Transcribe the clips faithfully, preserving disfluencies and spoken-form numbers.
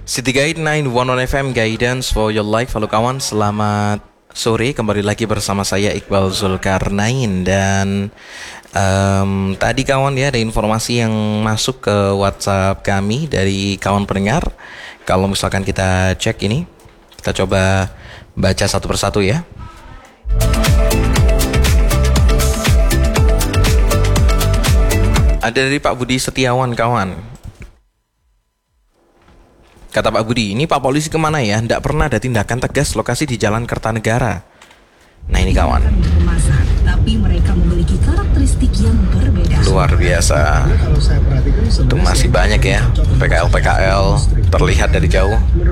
City Guide sembilan satu satu F M Guidance for your life. Halo kawan, selamat sore. Kembali lagi bersama saya Iqbal Zulkarnain. Dan um, tadi kawan ya, ada informasi yang masuk ke WhatsApp kami dari kawan pendengar. Kalau misalkan kita cek ini, kita coba baca satu persatu ya. Ada dari Pak Budi Setiawan kawan. Kata Pak Budi, ini Pak Polisi kemana ya? Tidak pernah ada tindakan tegas lokasi di Jalan Kertanegara. Nah ini kawan, tapi mereka memiliki karakteristik yang berbeda. luar biasa. Itu masih banyak ya P K L P K L terlihat dari jauh.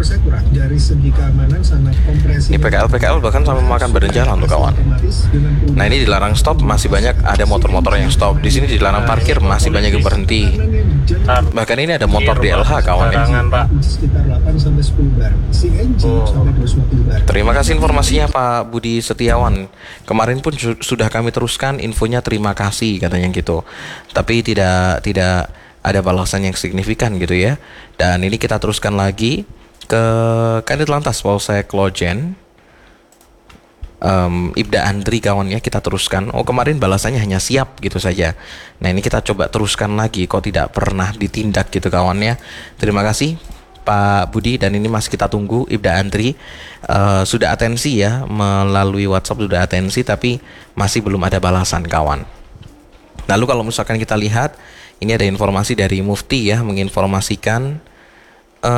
Ini P K L P K L bahkan sampai makan badan jalan tuh kawan. Nah ini dilarang stop, masih banyak ada motor-motor yang stop. Di sini dilarang parkir, masih banyak yang berhenti. Bahkan ini ada motor D L H kawan ya. Terima kasih informasinya Pak Budi Setiawan. Kemarin pun su- sudah kami teruskan infonya, terima kasih katanya gitu. Tapi tidak tidak ada balasan yang signifikan gitu ya. Dan ini kita teruskan lagi ke Kanit Lantas Polsek Lojen. Um, Ibda Andri kawan ya, kita teruskan. Oh kemarin balasannya hanya siap gitu saja. Nah ini kita coba teruskan lagi, kok tidak pernah ditindak gitu kawan ya. Terima kasih Pak Budi, dan ini masih kita tunggu Ibda Andri. uh, Sudah atensi ya, melalui WhatsApp sudah atensi, tapi masih belum ada balasan kawan. Lalu kalau misalkan kita lihat, ini ada informasi dari Mufti ya, menginformasikan